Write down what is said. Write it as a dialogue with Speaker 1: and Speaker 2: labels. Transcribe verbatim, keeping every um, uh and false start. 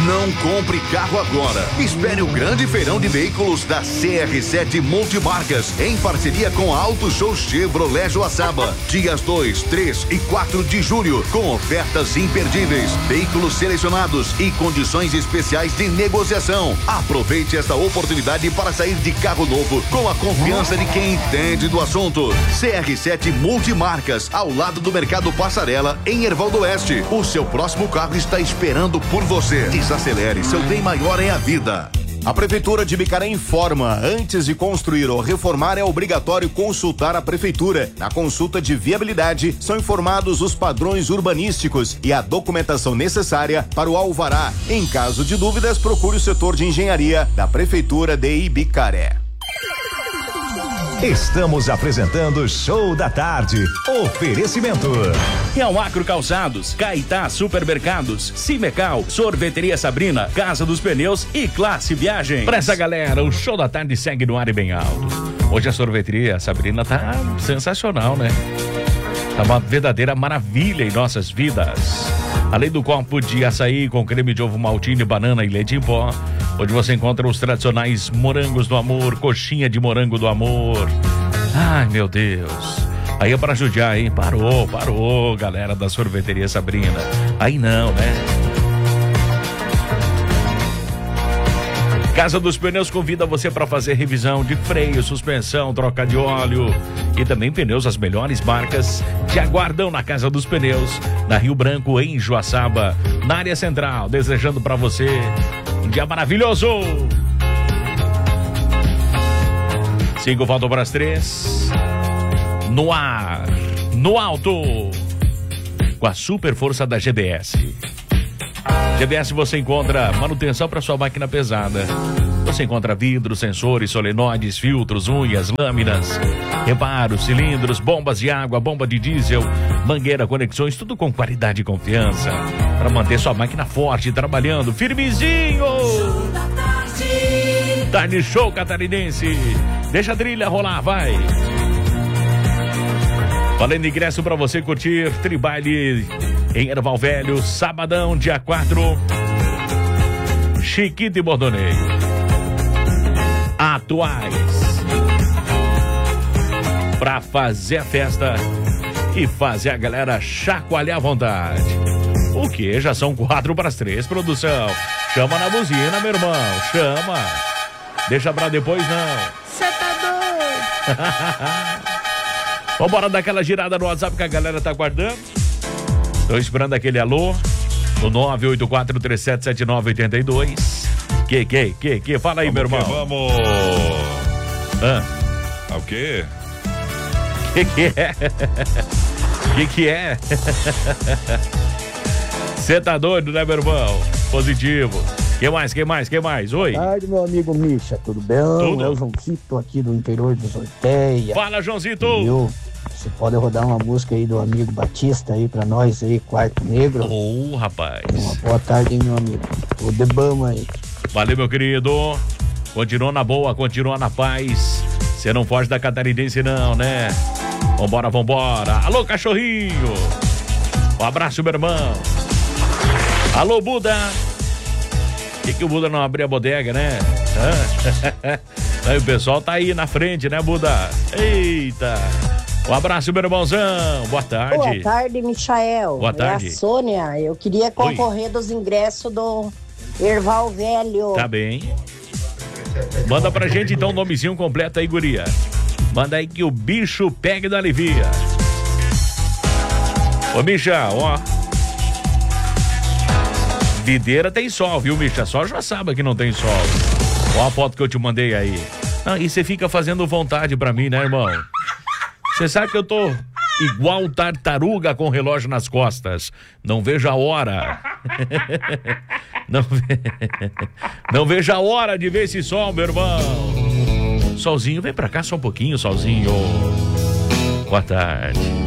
Speaker 1: Não compre carro agora. Espere o grande feirão de veículos da C R sete Multimarcas, em parceria com a Auto Show Chevrolet Joaçaba. Dias dois, três e quatro de julho, com ofertas imperdíveis, veículos selecionados e condições especiais de negociação. Aproveite esta oportunidade para sair de carro novo com a confiança de quem entende do assunto. C R sete Multimarcas, ao lado do Mercado Passarela, em Erval do Oeste. O seu próximo carro está esperando por você. Desacelere, seu bem maior é a vida.
Speaker 2: A Prefeitura de Bicaré informa: antes de construir ou reformar, é obrigatório consultar a Prefeitura. Na consulta de viabilidade, são informados os padrões urbanísticos e a documentação necessária para o alvará. Em caso de dúvidas, procure o setor de engenharia da Prefeitura de Ibicaré.
Speaker 3: Estamos apresentando Show da Tarde. Oferecimento.
Speaker 4: Real Acro Calçados, Caetá Supermercados, Cimecal, Sorveteria Sabrina, Casa dos Pneus e Classe Viagens. Pra essa galera, o Show da Tarde segue no ar e bem alto. Hoje a Sorveteria Sabrina tá sensacional, né? Tá uma verdadeira maravilha em nossas vidas. Além do copo de açaí com creme de ovo maltine, banana e leite em pó, onde você encontra os tradicionais morangos do amor, coxinha de morango do amor. Ai, meu Deus. Aí é para judiar, hein? Parou, parou, galera da Sorveteria Sabrina. Aí não, né? Casa dos Pneus convida você para fazer revisão de freio, suspensão, troca de óleo e também pneus as melhores marcas te aguardam na Casa dos Pneus, na Rio Branco, em Joaçaba, na área central, desejando para você um dia maravilhoso. Cinco faltam para as três. No ar, no alto, com a super força da G B S. G B S você encontra manutenção para sua máquina pesada. Você encontra vidros, sensores, solenoides, filtros, unhas, lâminas, reparos, cilindros, bombas de água, bomba de diesel, mangueira, conexões, tudo com qualidade e confiança para manter sua máquina forte, trabalhando firmezinho. Tarde Show Catarinense. Deixa a trilha rolar, vai. Valendo ingresso para você curtir Tribaile em Erval Velho, sabadão, dia quatro. Chiquito e Bordoneio. Atuais. Pra fazer a festa e fazer a galera chacoalhar à vontade. O que? Já são quatro para as três, produção. Chama na buzina, meu irmão. Chama. Deixa pra depois, não.
Speaker 5: Você tá doido?
Speaker 4: Vambora dar aquela girada no WhatsApp que a galera tá aguardando. Tô esperando aquele alô no nove oito quatro três sete sete nove oito dois. Que, que, que, que? Fala aí, vamos, meu irmão.
Speaker 6: Vamos.
Speaker 4: Ah.
Speaker 6: Ah, o quê?
Speaker 4: Que que é? Que que é? Você tá doido, né, meu irmão? Positivo. Que mais, que mais, que mais? Oi.
Speaker 7: Boa tarde, meu amigo Misha, tudo bem?
Speaker 4: Tudo.
Speaker 7: É o Joãozito aqui do interior de Sorteia.
Speaker 4: Fala, Joãozito.
Speaker 7: Viu? Você pode rodar uma música aí do amigo Batista aí pra nós aí, Quarto Negro.
Speaker 4: Ô, oh, rapaz.
Speaker 7: Uma boa tarde, hein, meu amigo. O Debama aí.
Speaker 4: Valeu, meu querido. Continua na boa, continua na paz. Você não foge da Catarinense não, né? Vambora, vambora. Alô, cachorrinho. Um abraço, meu irmão. Alô, Buda. Por que, que o Buda não abriu a bodega, né? Aí, o pessoal tá aí na frente, né, Buda? Eita. Um abraço, meu irmãozão. Boa tarde.
Speaker 5: Boa tarde, Michael.
Speaker 4: Boa tarde.
Speaker 5: É a Sônia. Eu queria concorrer Oi. dos ingressos do Erval Velho.
Speaker 4: Tá bem. Manda pra gente, então, o nomezinho completo aí, guria. Manda aí que o bicho pegue da alivia. Ô, Micha, ó. Videira tem sol, viu, Micha? Só já sabe que não tem sol. Ó a foto que eu te mandei aí. Ah, e você fica fazendo vontade pra mim, né, irmão? Você sabe que eu tô igual tartaruga com relógio nas costas. Não vejo a hora. Não, ve... Não vejo a hora de ver esse sol, meu irmão. Solzinho, vem pra cá só um pouquinho, solzinho. Boa tarde.